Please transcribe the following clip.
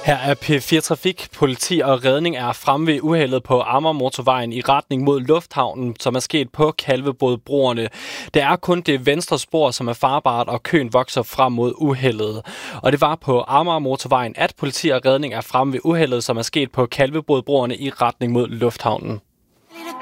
Her er P4 Trafik. Politi og redning er fremme ved uheldet på Amagermotorvejen i retning mod lufthavnen, som er sket på Kalvebodbroerne. Det er kun det venstre spor, som er farbart, og køen vokser frem mod uheldet. Og det var på Amagermotorvejen, at politi og redning er fremme ved uheldet, som er sket på Kalvebodbroerne i retning mod lufthavnen.